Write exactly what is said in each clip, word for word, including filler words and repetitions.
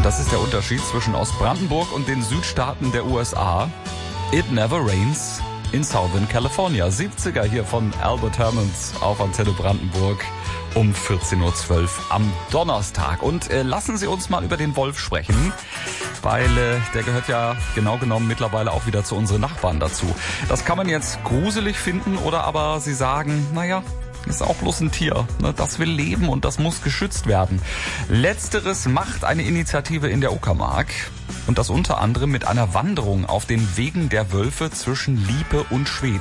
Und das ist der Unterschied zwischen Ostbrandenburg und den Südstaaten der U S A. It never rains in Southern California. siebziger hier von Albert Hammond auf Antenne Brandenburg um vierzehn Uhr zwölf am Donnerstag. Und äh, lassen Sie uns mal über den Wolf sprechen, weil äh, der gehört ja genau genommen mittlerweile auch wieder zu unseren Nachbarn dazu. Das kann man jetzt gruselig finden oder aber Sie sagen, naja, ist auch bloß ein Tier. Das will leben und das muss geschützt werden. Letzteres macht eine Initiative in der Uckermark. Und das unter anderem mit einer Wanderung auf den Wegen der Wölfe zwischen Liepe und Schwedt.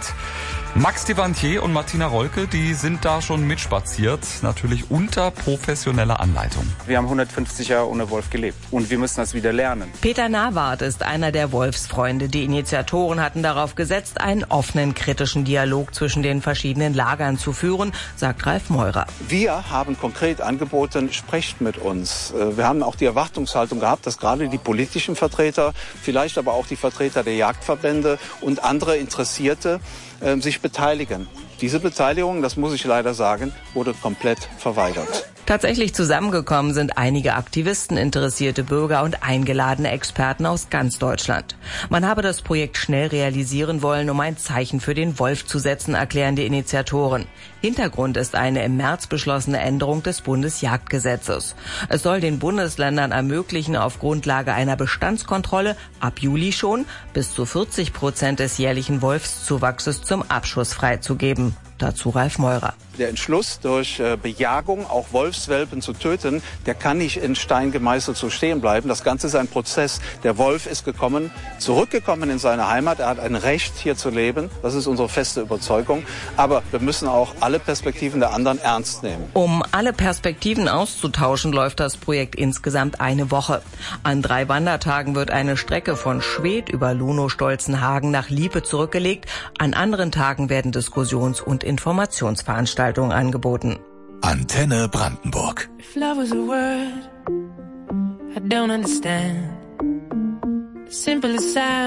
Max Devantier und Martina Rolke, die sind da schon mitspaziert, natürlich unter professioneller Anleitung. Wir haben hundertfünfzig Jahre ohne Wolf gelebt und wir müssen das wieder lernen. Peter Nawart ist einer der Wolfsfreunde. Die Initiatoren hatten darauf gesetzt, einen offenen, kritischen Dialog zwischen den verschiedenen Lagern zu führen, sagt Ralf Meurer. Wir haben konkret angeboten, sprecht mit uns. Wir haben auch die Erwartungshaltung gehabt, dass gerade die politischen Vertreter, vielleicht aber auch die Vertreter der Jagdverbände und andere Interessierte äh, sich beteiligen. Diese Beteiligung, das muss ich leider sagen, wurde komplett verweigert. Tatsächlich zusammengekommen sind einige Aktivisten, interessierte Bürger und eingeladene Experten aus ganz Deutschland. Man habe das Projekt schnell realisieren wollen, um ein Zeichen für den Wolf zu setzen, erklären die Initiatoren. Hintergrund ist eine im März beschlossene Änderung des Bundesjagdgesetzes. Es soll den Bundesländern ermöglichen, auf Grundlage einer Bestandskontrolle ab Juli schon bis zu vierzig Prozent des jährlichen Wolfszuwachses zum Abschuss freizugeben. Dazu Ralf Meurer. Der Entschluss, durch äh, Bejagung auch Wolfswelpen zu töten, der kann nicht in Stein gemeißelt so stehen bleiben. Das Ganze ist ein Prozess. Der Wolf ist gekommen, zurückgekommen in seine Heimat. Er hat ein Recht, hier zu leben. Das ist unsere feste Überzeugung. Aber wir müssen auch alle Perspektiven der anderen ernst nehmen. Um alle Perspektiven auszutauschen, läuft das Projekt insgesamt eine Woche. An drei Wandertagen wird eine Strecke von Schwedt über Lunow-Stolzenhagen nach Liepe zurückgelegt. An anderen Tagen werden Diskussions- und Informationsveranstaltungen angeboten. Antenne Brandenburg. If love was a word, I don't understand. The simplest sound.